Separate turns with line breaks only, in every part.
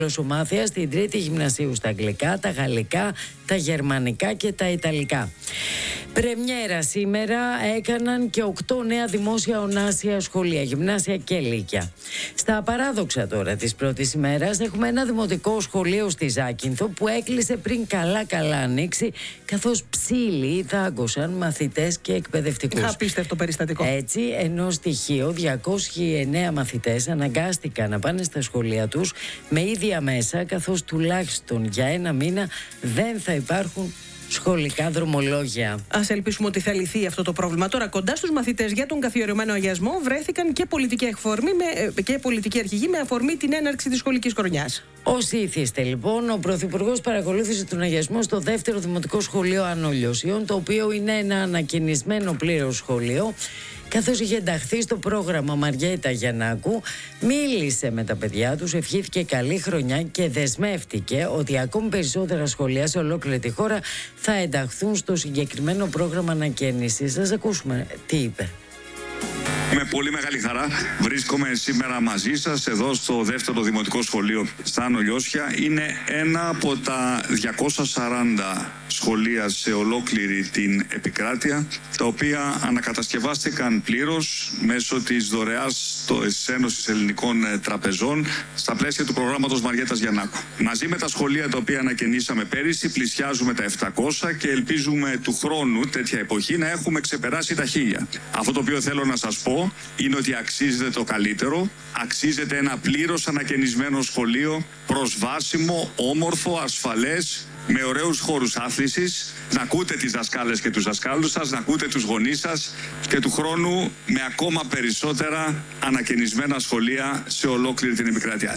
Γλωσσομάθεια στην τρίτη γυμνασίου στα αγγλικά, τα γαλλικά, τα γερμανικά και τα ιταλικά. Πρεμιέρα σήμερα έκαναν και 8 νέα δημόσια ονάσια σχολεία, γυμνάσια και λύκεια. Στα παράδοξα τώρα της πρώτης ημέρας έχουμε ένα δημοτικό σχολείο στη Ζάκυνθο που έκλεισε πριν καλά ανοίξει, καθώς ψήλοι δάγκωσαν μαθητές και εκπαιδευτικούς.
Απίστευτο περιστατικό.
Έτσι, ενώ στοιχείο 209 μαθητές αναγκάστηκαν να πάνε στα σχολεία τους με ίδια μέσα, καθώς τουλάχιστον για ένα μήνα δεν θα υπάρχουν σχολικά δρομολόγια.
Ας ελπίσουμε ότι θα λυθεί αυτό το πρόβλημα. Τώρα, κοντά στους μαθητές για τον καθιερωμένο αγιασμό βρέθηκαν και πολιτικοί αρχηγοί με αφορμή την έναρξη της σχολικής χρονιάς.
Όσοι ήθιστε λοιπόν, ο Πρωθυπουργός παρακολούθησε τον αγιασμό στο δεύτερο δημοτικό σχολείο Άνω Λιωσίων, το οποίο είναι ένα ανακαινισμένο πλήρως σχολείο. Καθώς είχε ενταχθεί στο πρόγραμμα Μαριέτα Γιαννάκου, μίλησε με τα παιδιά τους, ευχήθηκε καλή χρονιά και δεσμεύτηκε ότι ακόμη περισσότερα σχολεία σε ολόκληρη τη χώρα θα ενταχθούν στο συγκεκριμένο πρόγραμμα ανακαίνησης. Σας ακούσουμε τι είπε.
Με πολύ μεγάλη χαρά βρίσκομαι σήμερα μαζί σας εδώ στο δεύτερο δημοτικό σχολείο στα Άνω Λιώσια. Είναι ένα από τα 240 σχολεία σε ολόκληρη την επικράτεια, τα οποία ανακατασκευάστηκαν πλήρως μέσω της δωρεάς της Ένωσης Ελληνικών Τραπεζών στα πλαίσια του προγράμματος Μαριέτας Γιαννάκου. Μαζί με τα σχολεία τα οποία ανακαινήσαμε πέρυσι πλησιάζουμε τα 700 και ελπίζουμε του χρόνου τέτοια εποχή να έχουμε ξεπεράσει τα 1000. Αυτό το οποίο θέλω να σας πω είναι ότι αξίζεται το καλύτερο, αξίζεται ένα πλήρως ανακαινισμένο σχολείο, προσβάσιμο, όμορφο, ασφαλές, με ωραίους χώρους άθλησης, να ακούτε τις δασκάλες και τους δασκάλους σας, να ακούτε τους γονείς σας και του χρόνου με ακόμα περισσότερα ανακαινισμένα σχολεία σε ολόκληρη την επικράτειά.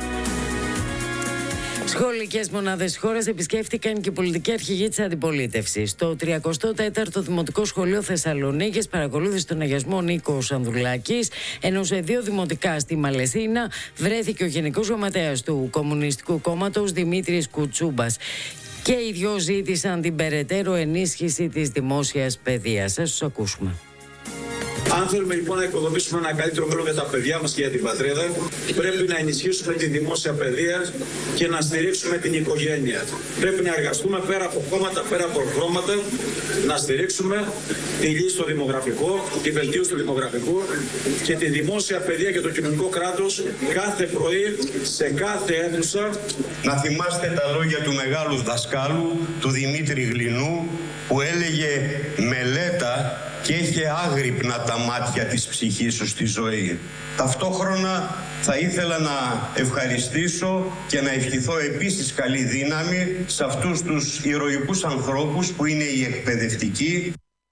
Σχολικές μονάδες της χώρας επισκέφτηκαν και οι πολιτικοί αρχηγοί της αντιπολίτευσης. Το 34ο Δημοτικό Σχολείο Θεσσαλονίκης παρακολούθησε τον αγιασμό Νίκος Ανδρουλάκης, ενώ σε 2 δημοτικά στη Μαλαισίνα βρέθηκε ο Γενικός Γραμματέας του Κομμουνιστικού Κόμματος Δημήτρης Κουτσούμπας. Και οι δυο ζήτησαν την περαιτέρω ενίσχυση της δημόσιας παιδείας. Σας τους ακούσουμε.
Αν θέλουμε λοιπόν να οικοδομήσουμε ένα καλύτερο μέλλον για τα παιδιά μας και για την πατρίδα, πρέπει να ενισχύσουμε τη δημόσια παιδεία και να στηρίξουμε την οικογένεια. Πρέπει να εργαστούμε πέρα από κόμματα, πέρα από χρώματα, να στηρίξουμε τη λύση στο δημογραφικό, τη βελτίωση του δημογραφικού και τη δημόσια παιδεία και το κοινωνικό κράτος κάθε πρωί σε κάθε αίθουσα.
Να θυμάστε τα λόγια του μεγάλου δασκάλου, του Δημήτρη Γλινού, που έλεγε «Μελέτα και είχε άγρυπνα τα μάτια της ψυχής σου στη ζωή». Ταυτόχρονα θα ήθελα να ευχαριστήσω και να ευχηθώ επίσης καλή δύναμη σε αυτούς τους ηρωικούς ανθρώπους που είναι οι εκπαιδευτικοί.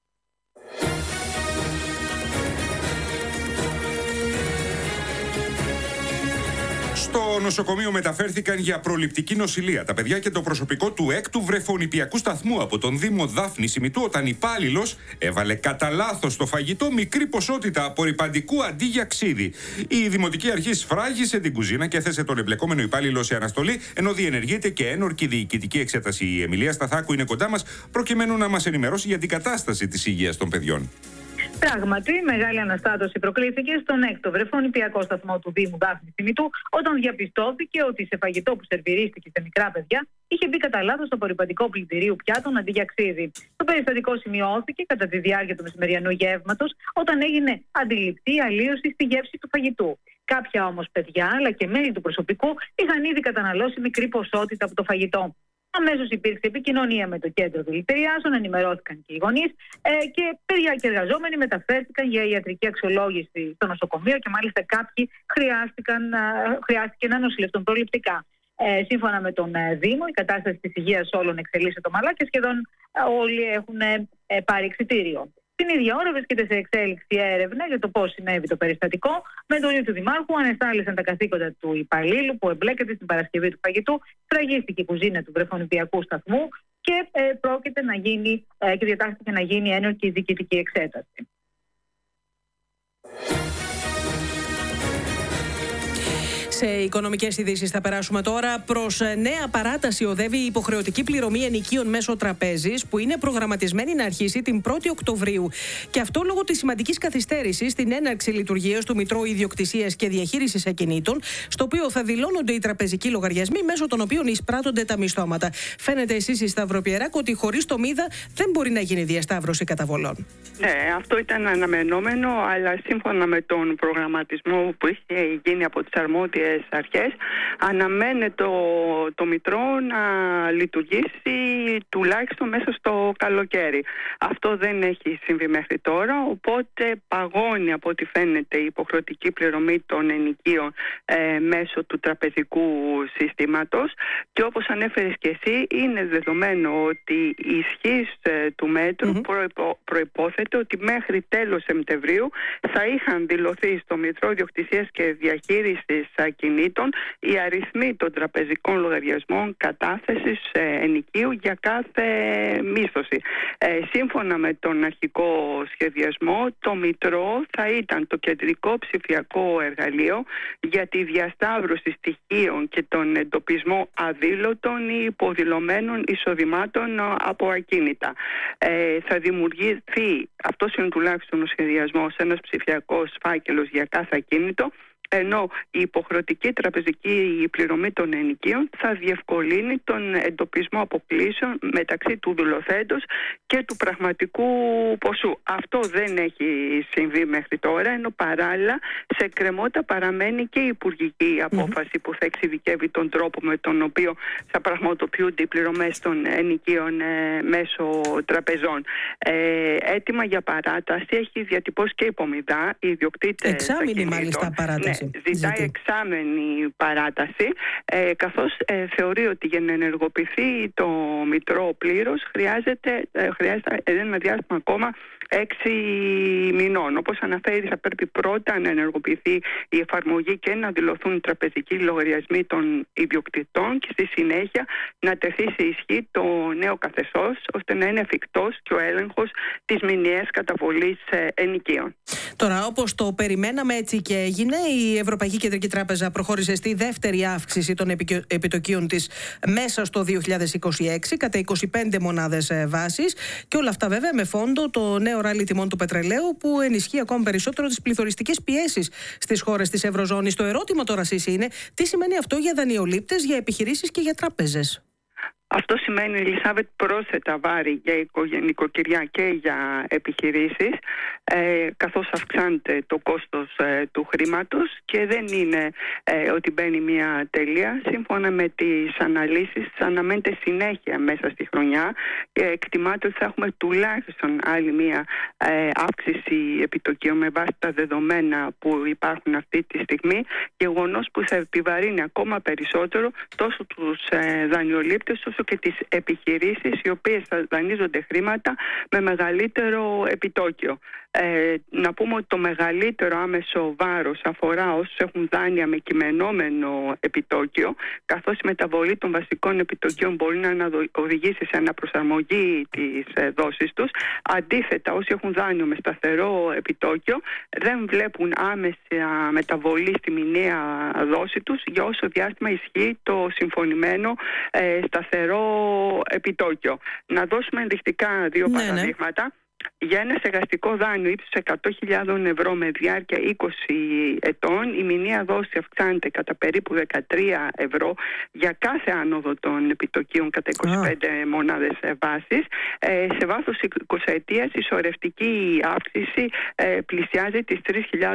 Στο νοσοκομείο μεταφέρθηκαν για προληπτική νοσηλεία τα παιδιά και το προσωπικό του 6ου βρεφονηπιακού σταθμού από τον Δήμο Δάφνης Ημιτού, όταν υπάλληλος έβαλε κατά λάθος στο φαγητό μικρή ποσότητα απορρυπαντικού αντί για ξύδι. Η Δημοτική Αρχή σφράγισε την κουζίνα και έθεσε τον εμπλεκόμενο υπάλληλο σε αναστολή, ενώ διενεργείται και ένορκη διοικητική εξέταση. Η Εμιλία Σταθάκου είναι κοντά μας προκειμένου να μας ενημερώσει για την κατάσταση της υγείας των παιδιών.
Πράγματι, μεγάλη αναστάτωση προκλήθηκε στον 6ο βρεφονηπιακό σταθμό του Δήμου Δάφνης Ημιτού, όταν διαπιστώθηκε ότι σε φαγητό που σερβιρίστηκε σε μικρά παιδιά είχε μπει κατά λάθος το απορρυπαντικό πλυντηρίου πιάτων αντί για ξύδι. Το περιστατικό σημειώθηκε κατά τη διάρκεια του μεσημεριανού γεύματος, όταν έγινε αντιληπτή αλλίωση στη γεύση του φαγητού. Κάποια όμως παιδιά, αλλά και μέλη του προσωπικού, είχαν ήδη καταναλώσει μικρή ποσότητα από το φαγητό. Αμέσως υπήρξε επικοινωνία με το κέντρο δηλητηριάσεων, ενημερώθηκαν και οι γονείς και παιδιά και εργαζόμενοι μεταφέρθηκαν για ιατρική αξιολόγηση στο νοσοκομείο και μάλιστα κάποιοι χρειάστηκε να νοσηλευτούν προληπτικά. Σύμφωνα με τον Δήμο, η κατάσταση της υγείας όλων εξελίσσεται ομαλά και σχεδόν όλοι έχουν πάρει εξιτήριο. Την ίδια ώρα βρίσκεται σε εξέλιξη έρευνα για το πώς συνέβη το περιστατικό. Με εντολή του Δημάρχου ανεστάλησαν τα καθήκοντα του υπαλλήλου που εμπλέκεται στην παρασκευή του φαγητού, σφραγίστηκε η κουζίνα του βρεφονηπιακού σταθμού και πρόκειται να γίνει και διατάχθηκε να γίνει ένορκη διοικητική εξέταση.
Σε οικονομικές ειδήσεις θα περάσουμε τώρα. Προς νέα παράταση οδεύει η υποχρεωτική πληρωμή ενοικίων μέσω τραπέζης, που είναι προγραμματισμένη να αρχίσει την 1η Οκτωβρίου. Και αυτό λόγω της σημαντικής καθυστέρησης στην έναρξη λειτουργίας του Μητρώου Ιδιοκτησίας και Διαχείρισης Ακινήτων, στο οποίο θα δηλώνονται οι τραπεζικοί λογαριασμοί μέσω των οποίων εισπράττονται τα μισθώματα. Φαίνεται εσείς η Σταυροπιεράκο ότι χωρίς το ΜΙΔΑ δεν μπορεί να γίνει διασταύρωση καταβολών.
Ναι, αυτό ήταν αναμενόμενο, αλλά σύμφωνα με τον προγραμματισμό που είχε γίνει από τις αρμόδιες αρχές, αναμένεται το Μητρό να λειτουργήσει τουλάχιστον μέσα στο καλοκαίρι. Αυτό δεν έχει συμβεί μέχρι τώρα, οπότε παγώνει από ό,τι φαίνεται η υποχρεωτική πληρωμή των ενοικίων μέσω του τραπεζικού συστήματος, και όπως ανέφερες και εσύ, είναι δεδομένο ότι η ισχύς του μέτρου προϋπόθεται ότι μέχρι τέλος Σεπτεμβρίου θα είχαν δηλωθεί στο Μητρό Ιδιοκτησίας και Διαχείρισης Ακινήτων οι αριθμοί των τραπεζικών λογαριασμών κατάθεσης ενοικίου για κάθε μίσθωση. Σύμφωνα με τον αρχικό σχεδιασμό, το Μητρό θα ήταν το κεντρικό ψηφιακό εργαλείο για τη διασταύρωση στοιχείων και τον εντοπισμό αδήλωτων ή υποδηλωμένων εισοδημάτων από ακίνητα. Θα δημιουργηθεί, αυτός είναι τουλάχιστον ο σχεδιασμός, ένας ψηφιακός φάκελος για κάθε ακίνητο, ενώ η υποχρεωτική τραπεζική πληρωμή των ενοικίων θα διευκολύνει τον εντοπισμό αποκλήσεων μεταξύ του δηλωθέντος και του πραγματικού ποσού. Αυτό δεν έχει συμβεί μέχρι τώρα, ενώ παράλληλα σε εκκρεμότητα παραμένει και η υπουργική απόφαση που θα εξειδικεύει τον τρόπο με τον οποίο θα πραγματοποιούνται οι πληρωμές των ενοικίων μέσω τραπεζών. Έτοιμα για παράταση έχει διατυπώσει και η Πομιδά, οι ιδιοκτήτες.
Εξάμηνη μάλλιστα παράταση.
Ζητάει εξάμενη παράταση, καθώς θεωρεί ότι για να ενεργοποιηθεί το Μητρό πλήρως χρειάζεται ένα διάστημα ακόμα 6 μηνών. Όπως αναφέρει, θα πρέπει πρώτα να ενεργοποιηθεί η εφαρμογή και να δηλωθούν οι τραπεζικοί λογαριασμοί των ιδιοκτητών, και στη συνέχεια να τεθεί σε ισχύ το νέο καθεστώς, ώστε να είναι εφικτός και ο έλεγχος της μηνιαίας καταβολής ενοικίων.
Τώρα, όπως το περιμέναμε, έτσι και έγινε. Η Ευρωπαϊκή Κεντρική Τράπεζα προχώρησε στη δεύτερη αύξηση των επιτοκίων της μέσα στο 2026 κατά 25 μονάδες βάσης, και όλα αυτά βέβαια με φόντο το νέο ράλι τιμών του πετρελαίου, που ενισχύει ακόμη περισσότερο τις πληθωριστικές πιέσεις στις χώρες της Ευρωζώνης. Το ερώτημα τώρα είναι τι σημαίνει αυτό για δανειολήπτες, για επιχειρήσεις και για τράπεζες.
Αυτό σημαίνει, Ελισάβετ, πρόσθετα βάρη για νοικοκυριά και για επιχειρήσεις, καθώς αυξάνεται το κόστος του χρήματος, και δεν είναι ότι μπαίνει μια τελεία. Σύμφωνα με τις αναλύσεις, αναμένεται συνέχεια μέσα στη χρονιά. Εκτιμάται ότι θα έχουμε τουλάχιστον άλλη μια αύξηση επιτοκίων με βάση τα δεδομένα που υπάρχουν αυτή τη στιγμή, γεγονός που θα επιβαρύνει ακόμα περισσότερο τόσο τους δανειολήπτες όσο και τις επιχειρήσεις, οι οποίες θα δανείζονται χρήματα με μεγαλύτερο επιτόκιο. Να πούμε ότι το μεγαλύτερο άμεσο βάρος αφορά όσους έχουν δάνεια με κειμενόμενο επιτόκιο, καθώς η μεταβολή των βασικών επιτοκίων μπορεί να οδηγήσει σε αναπροσαρμογή της δόσης τους. Αντίθετα, όσοι έχουν δάνειο με σταθερό επιτόκιο δεν βλέπουν άμεσα μεταβολή στη μηνιαία δόση τους για όσο διάστημα ισχύει το συμφωνημένο σταθερό επιτόκιο. Να δώσουμε ενδεικτικά δύο παραδείγματα. Για ένα στεγαστικό δάνειο ύψους 100.000 ευρώ με διάρκεια 20 ετών, η μηνιαία δόση αυξάνεται κατά περίπου 13 ευρώ για κάθε άνοδο των επιτοκίων κατά 25 μονάδες βάσης. Σε βάθος 20 ετίας η σωρευτική αύξηση πλησιάζει τις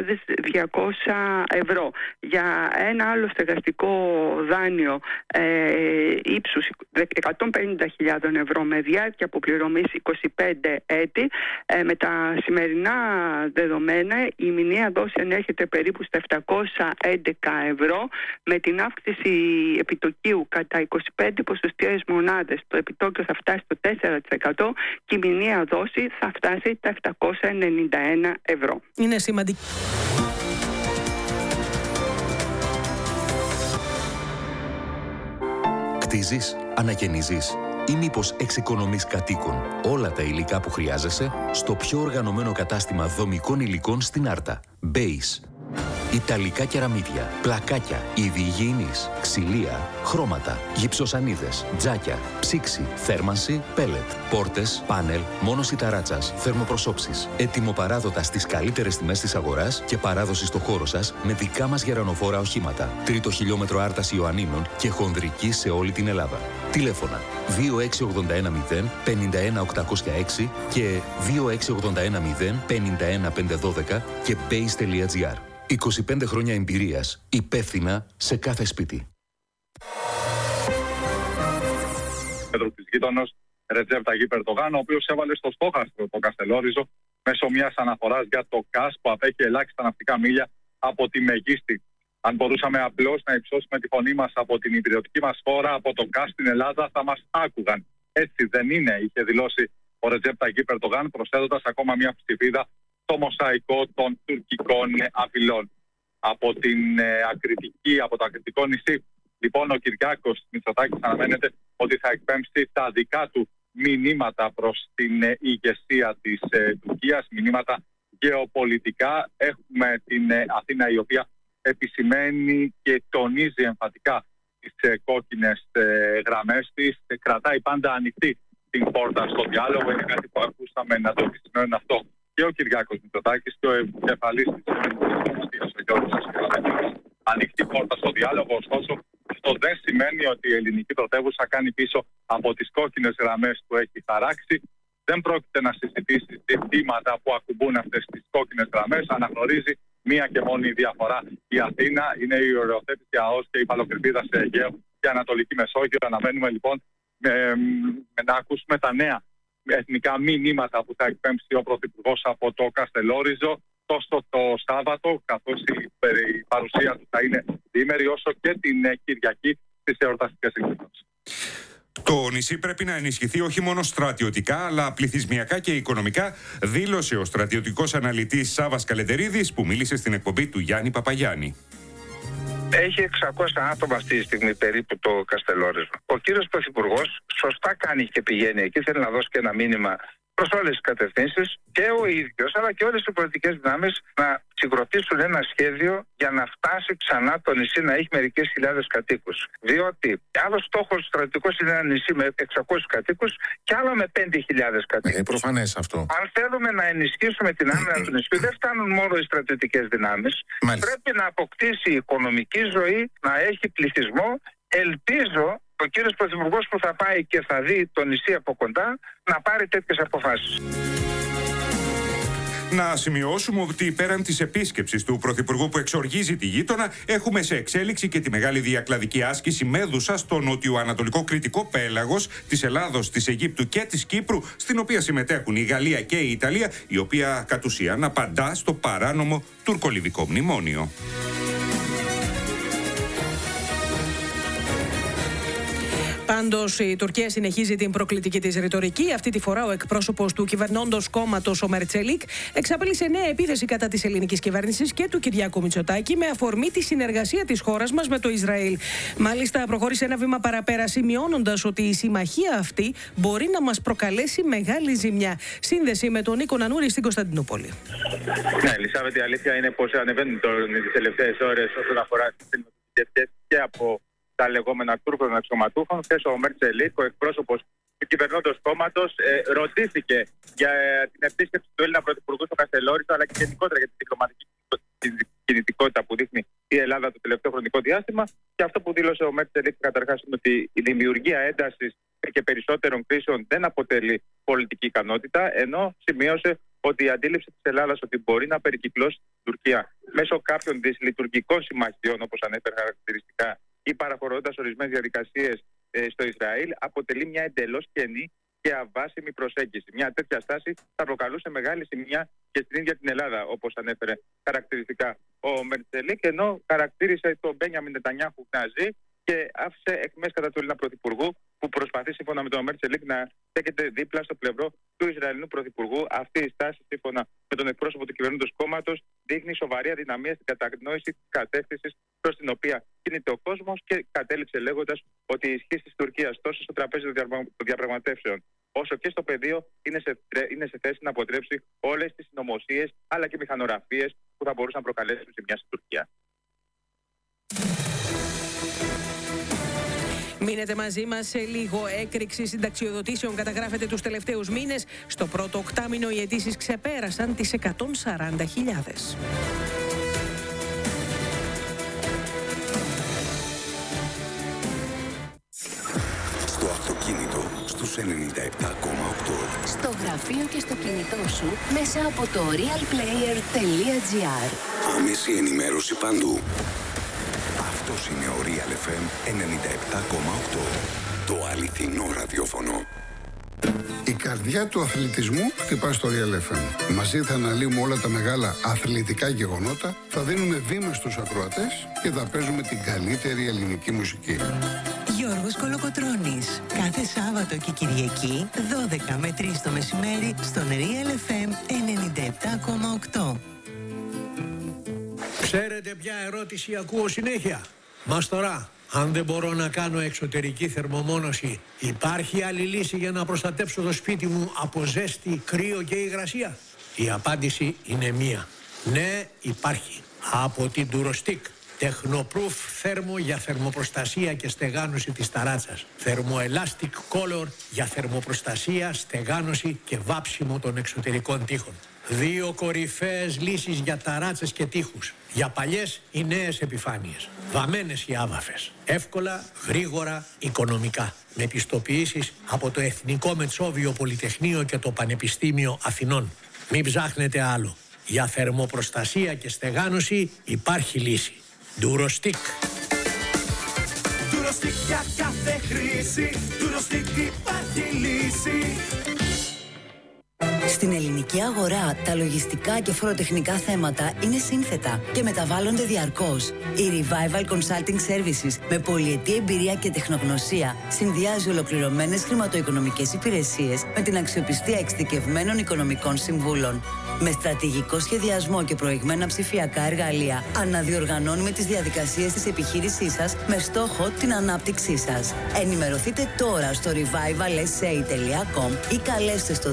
3.200 ευρώ. Για ένα άλλο στεγαστικό δάνειο ύψους 150.000 ευρώ με διάρκεια αποπληρωμής 25 έτη, με τα σημερινά δεδομένα η μηνιαία δόση ενέχεται περίπου στα 711 ευρώ. Με την αύξηση επιτοκίου κατά 25 ποσοστιαίες μονάδες το επιτόκιο θα φτάσει στο 4% και η μηνιαία δόση θα φτάσει τα 791 ευρώ.
Είναι σημαντικό.
Κτίζεις, ανακαινίζεις ή μήπως εξοικονομείς κατοίκων όλα τα υλικά που χρειάζεσαι στο πιο οργανωμένο κατάστημα δομικών υλικών στην Άρτα. Base. ιταλικά κεραμίδια, πλακάκια, είδη υγιεινής, ξυλία, χρώματα, γυψοσανίδες, τζάκια, ψήξη, θέρμανση, πέλετ, πόρτες, πάνελ, μόνωση ταράτσας, θερμοπροσώψεις. Ετοιμοπαράδοτα στις καλύτερες τιμές της αγοράς και παράδοση στο χώρο σας με δικά μας γερανοφόρα οχήματα. Τρίτο χιλιόμετρο άρταση Ιωαννίνων και χονδρική σε όλη την Ελλάδα. Τηλέφωνα 26810 51806 και 26810 51512 και base.gr. 25 χρόνια εμπειρίας, υπεύθυνα σε κάθε σπίτι.
Της γείτονος Ρετζέπ Ταγίπ Ερντογάν, ο οποίος έβαλε στο στόχαστρο το Καστελόριζο μέσω μιας αναφοράς για το ΚΑΣ που απέχει ελάχιστα ναυτικά μίλια από τη Μεγίστη. Αν μπορούσαμε απλώς να υψώσουμε τη φωνή μας από την υπηρετική μας χώρα, από το ΚΑΣ στην Ελλάδα, θα μας άκουγαν. Έτσι δεν είναι, είχε δηλώσει ο Ρετζέπ Ταγίπ Ερντογάν, προσθέτοντας ακόμα μια ψηφίδα στο μοσαϊκό των τουρκικών απειλών. Από το ακριτικό νησί, λοιπόν, ο Κυριάκος Μητσοτάκης αναμένεται ότι θα εκπέμψει τα δικά του μηνύματα προς την ηγεσία της Τουρκίας, μηνύματα γεωπολιτικά. Έχουμε την Αθήνα, η οποία επισημαίνει και τονίζει εμφατικά τις κόκκινες γραμμές της, κρατάει πάντα ανοιχτή την πόρτα στο διάλογο. Είναι κάτι που ακούσαμε να το επισημαίνουν αυτό και ο Κυριάκος Μητσοτάκης και ο επικεφαλής της Δημοκρατίας, ο Γιώργος Χριστοδουλόπουλος. Ανοιχτή πόρτα στο διάλογο, ωστόσο αυτό δεν σημαίνει ότι η ελληνική πρωτεύουσα κάνει πίσω από τις κόκκινες γραμμές που έχει χαράξει. Δεν πρόκειται να συζητήσει ζητήματα που ακουμπούν αυτές τις κόκκινες γραμμές. Αναγνωρίζει μία και μόνη διαφορά. Η Αθήνα είναι η οριοθέτηση ΑΟΣ και η παλοκρηπίδα σε Αιγαίο και Ανατολική Μεσόγειο. Αναμένουμε λοιπόν να ακούσουμε τα νέα εθνικά μηνύματα που θα εκπέμψει ο Πρωθυπουργός από το Καστελόριζο τόσο το Σάββατο, καθώς η παρουσία του θα είναι διήμερη, όσο και την Κυριακή στις εορταστικές εκδηλώσεις.
Το νησί πρέπει να ενισχυθεί όχι μόνο στρατιωτικά, αλλά πληθυσμιακά και οικονομικά, δήλωσε ο στρατιωτικός αναλυτής Σάββας Καλεντερίδης, που μίλησε στην εκπομπή του Γιάννη Παπαγιάννη.
Έχει 600 άτομα αυτή τη στιγμή περίπου το Καστελόριζο. Ο κύριος Πρωθυπουργός σωστά κάνει και πηγαίνει εκεί, θέλει να δώσει και ένα μήνυμα προς όλες τις κατευθύνσεις, και ο ίδιος αλλά και όλες οι πολιτικές δυνάμεις να συγκροτήσουν ένα σχέδιο για να φτάσει ξανά το νησί να έχει μερικές χιλιάδες κατοίκους. Διότι άλλος στόχος στρατιωτικός είναι ένα νησί με 600 κατοίκους και άλλο με 5.000 κατοίκους.
Είναι προφανές αυτό.
Αν θέλουμε να ενισχύσουμε την άμυνα του νησιού, δεν φτάνουν μόνο οι στρατιωτικές δυνάμεις. Πρέπει να αποκτήσει οικονομική ζωή, να έχει πληθυσμό. Ελπίζω ο κύριος Πρωθυπουργός που θα πάει και θα δει το νησί από κοντά να πάρει τέτοιες αποφάσεις.
Να σημειώσουμε ότι πέραν της επίσκεψης του Πρωθυπουργού που εξοργίζει τη γείτονα, έχουμε σε εξέλιξη και τη μεγάλη διακλαδική άσκηση Μέδουσα στο νοτιοανατολικό κρητικό πέλαγος της Ελλάδος, της Αιγύπτου και της Κύπρου, στην οποία συμμετέχουν η Γαλλία και η Ιταλία, η οποία κατ' ουσίαν απαντά στο παράνομο τουρκολιβικό μνημόνιο.
Πάντως, η Τουρκία συνεχίζει την προκλητική της ρητορική. Αυτή τη φορά, ο εκπρόσωπος του κυβερνώντος κόμματος, ο Μερτσέλικ, εξαπέλυσε νέα επίθεση κατά της ελληνικής κυβέρνησης και του Κυριάκου Μητσοτάκη με αφορμή τη συνεργασία της χώρας μας με το Ισραήλ. Μάλιστα, προχώρησε ένα βήμα παραπέρα, σημειώνοντας ότι η συμμαχία αυτή μπορεί να μας προκαλέσει μεγάλη ζημιά. Σύνδεση με τον Νίκο Νανούρη στην Κωνσταντινούπολη.
Ναι, Ελισάβετ, η αλήθεια είναι πως ανεβαίνουν τις τελευταίες ώρες όσον αφορά τις ελληνικές και από τα λεγόμενα Τούρκων αξιωματούχων. Χθες ο Μερτσέλικ, ο εκπρόσωπος του κυβερνώντος κόμματος, ρωτήθηκε για την επίσκεψη του Έλληνα Πρωθυπουργού στο Καστελόριζο, αλλά και γενικότερα για την διπλωματική κινητικότητα που δείχνει η Ελλάδα το τελευταίο χρονικό διάστημα. Και αυτό που δήλωσε ο Μερτσέλικ καταρχάς είναι ότι η δημιουργία έντασης και περισσότερων κρίσεων δεν αποτελεί πολιτική ικανότητα, ενώ σημείωσε ότι η αντίληψη της Ελλάδας ότι μπορεί να περικυκλώσει την Τουρκία μέσω κάποιων δυσλειτουργικών συμμαχιών, όπως ανέφερε χαρακτηριστικά, ή παραχωρώντας ορισμένες διαδικασίες στο Ισραήλ, αποτελεί μια εντελώς κενή και αβάσιμη προσέγγιση. Μια τέτοια στάση θα προκαλούσε μεγάλη ζημιά και στην ίδια την Ελλάδα, όπως ανέφερε χαρακτηριστικά ο Μερτσέλικ, ενώ χαρακτήρισε τον Μπένιαμιν Νετανιάχου ναζί και άφησε εκμές κατά του Έλληνα Πρωθυπουργού, που προσπαθεί σύμφωνα με τον Μερτσέλικ να στέκεται δίπλα στο πλευρό του Ισραηλινού Πρωθυπουργού. Αυτή η στάση, σύμφωνα με τον εκπρόσωπο του κυβερνώντος κόμματος, δείχνει σοβαρή αδυναμία στην κατανόηση της κατεύθυνσης προς την οποία κινείται ο κόσμος, και κατέληξε λέγοντας ότι η ισχύ της Τουρκίας τόσο στο τραπέζι των διαπραγματεύσεων όσο και στο πεδίο είναι σε θέση να αποτρέψει όλες τις συνωμοσίες αλλά και μηχανογραφίες που θα μπορούσαν να προκαλέσουν ζημιά στην Τουρκία.
Μείνετε μαζί μας σε λίγο. Έκρηξη συνταξιοδοτήσεων καταγράφεται τους τελευταίους μήνες. Στο πρώτο οκτάμηνο οι αιτήσεις ξεπέρασαν τις 140.000.
Στο αυτοκίνητο στους 97,8.
Στο γραφείο και στο κινητό σου μέσα από το realplayer.gr.
Άμεση ενημέρωση παντού. Αυτός είναι ο Real FM 97,8. Το αληθινό ραδιόφωνο.
Η καρδιά του αθλητισμού χτυπά στο Real FM. Μαζί θα αναλύουμε όλα τα μεγάλα αθλητικά γεγονότα, θα δίνουμε βήμα στους ακροατές και θα παίζουμε την καλύτερη ελληνική μουσική.
Γιώργος Κολοκοτρώνης. Κάθε Σάββατο και Κυριακή, 12 με 3 το μεσημέρι, στον Real FM 97,8.
Ξέρετε ποια ερώτηση ακούω συνέχεια? Μας τώρα, αν δεν μπορώ να κάνω εξωτερική θερμομόνωση, υπάρχει άλλη λύση για να προστατέψω το σπίτι μου από ζέστη, κρύο και υγρασία? Η απάντηση είναι μία. Ναι, υπάρχει. Από την Durostick. Technoproof θέρμο για θερμοπροστασία και στεγάνωση της ταράτσας. Thermoelastic Color για θερμοπροστασία, στεγάνωση και βάψιμο των εξωτερικών τοίχων. 2 κορυφαίες λύσεις για ταράτσες και τοίχους. Για παλιές ή νέες επιφάνειες. Βαμμένες ή άβαφες. Εύκολα, γρήγορα, οικονομικά. Με πιστοποιήσεις από το Εθνικό Μετσόβιο Πολυτεχνείο και το Πανεπιστήμιο Αθηνών. Μην ψάχνετε άλλο. Για θερμοπροστασία και στεγάνωση υπάρχει λύση. Durostick.
Durostick για κάθε χρήση. Durostick υπάρχει λύση.
Στην ελληνική αγορά, τα λογιστικά και φοροτεχνικά θέματα είναι σύνθετα και μεταβάλλονται διαρκώς. Η Revival Consulting Services, με πολυετή εμπειρία και τεχνογνωσία, συνδυάζει ολοκληρωμένες χρηματοοικονομικές υπηρεσίες με την αξιοπιστία εξειδικευμένων οικονομικών συμβούλων. Με στρατηγικό σχεδιασμό και προηγμένα ψηφιακά εργαλεία, αναδιοργανώνουμε τις διαδικασίες της επιχείρησής σας με στόχο την ανάπτυξή σας. Ενημερωθείτε τώρα στο revivalsa.com ή καλέστε στο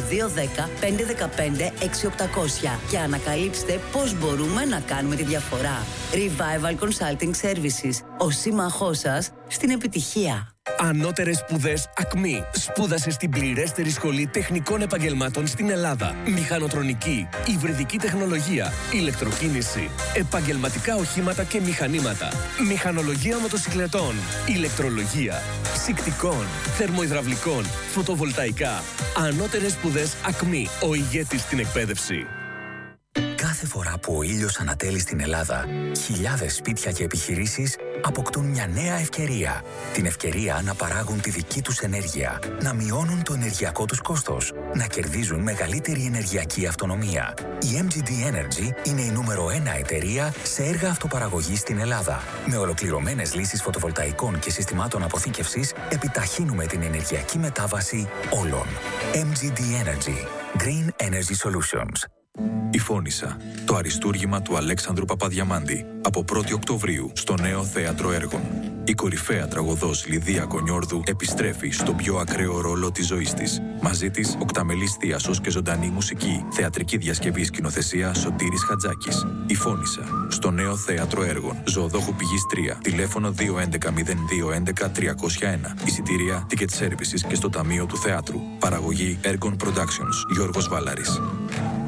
210-515-6800 και ανακαλύψτε πώς μπορούμε να κάνουμε τη διαφορά. Revival Consulting Services, ο σύμμαχός σας στην επιτυχία.
Ανώτερες σπουδές ΑΚΜΗ. Σπούδασε στην πληρέστερη σχολή τεχνικών επαγγελμάτων στην Ελλάδα. Μηχανοτρονική, υβριδική τεχνολογία, ηλεκτροκίνηση, επαγγελματικά οχήματα και μηχανήματα, μηχανολογία μοτοσυκλετών, ηλεκτρολογία, ψυκτικών, θερμοϊδραυλικών, φωτοβολταϊκά. Ανώτερες σπουδές ΑΚΜΗ. Ο ηγέτης στην εκπαίδευση.
Κάθε φορά που ο ήλιος ανατέλει στην Ελλάδα, χιλιάδες σπίτια και επιχειρήσεις αποκτούν μια νέα ευκαιρία. Την ευκαιρία να παράγουν τη δική τους ενέργεια, να μειώνουν το ενεργειακό τους κόστος, να κερδίζουν μεγαλύτερη ενεργειακή αυτονομία. Η MGD Energy είναι η νούμερο 1 εταιρεία σε έργα αυτοπαραγωγής στην Ελλάδα. Με ολοκληρωμένες λύσεις φωτοβολταϊκών και συστημάτων αποθήκευσης, επιταχύνουμε την ενεργειακή μετάβαση όλων. MGD Energy. Green Energy Solutions.
Η Φώνισσα, το αριστούργημα του Αλέξανδρου Παπαδιαμάντη, από 1η Οκτωβρίου στο Νέο Θέατρο Έργων. Η κορυφαία τραγωδός Λιδία Κονιόρδου επιστρέφει στον πιο ακραίο ρόλο της ζωής της. Μαζί της, οκταμελής θίασος και ζωντανή μουσική, θεατρική διασκευή, σκηνοθεσία Σωτήρης Χατζάκης. Η Φώνισσα, στο Νέο Θέατρο Έργων. Ζωοδόχου Πηγής 3, τηλέφωνο 211-0211-301. Εισιτήρια, ticket services και στο Ταμείο του Θεάτρου. Παραγωγή Ergon Productions. Γιώργος Βάλαρης.